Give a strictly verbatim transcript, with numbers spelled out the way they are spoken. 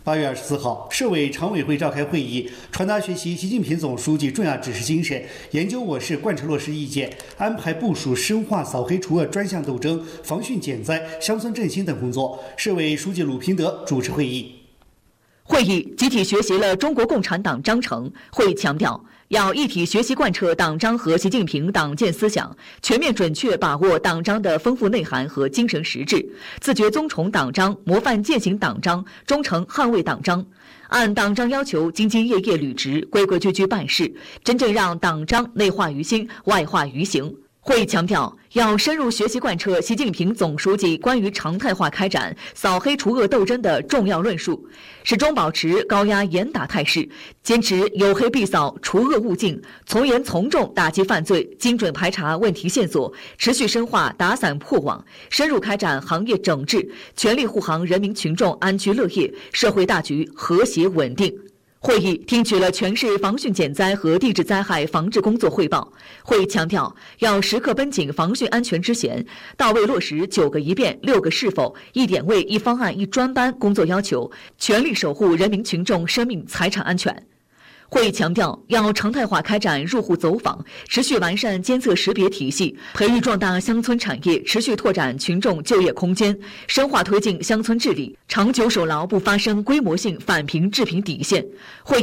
八月二十四号，市委常委会召开会议，传达学习习近平总书记重要指示精神，研究我市贯彻落实意见，安排部署深化扫黑除恶专项斗争、防汛减灾、乡村振兴等工作。市委书记鲁平德主持会议。 会议集体学习了中国共产党章程。会议强调，要一体学习贯彻党章和习近平党建思想，全面准确把握党章的丰富内涵和精神实质，自觉遵从党章，模范践行党章，忠诚捍卫党章，按党章要求兢兢业业履职，规规矩矩办事，真正让党章内化于心，外化于行。会议强调，要深入学习贯彻习近平总书记关于常态化开展扫黑除恶斗争的重要论述，始终保持高压严打态势，坚持有黑必扫、除恶务尽，从严从重打击犯罪，精准排查问题线索，持续深化打散破网，深入开展行业整治，全力护航人民群众安居乐业，社会大局和谐稳定。会议听取了全市防汛减灾和地质灾害防治工作汇报。会议强调，要时刻绷紧防汛安全之弦，到位落实九个一变、六个是否、一点位、一方案、一专班工作要求，全力守护人民群众生命财产安全。会议强调，要常态化开展入户走访，持续完善监测识别体系，培育壮大乡村产业，持续拓展群众就业空间，深化推进乡村治理，长久守牢不发生规模性返贫致贫底线。会议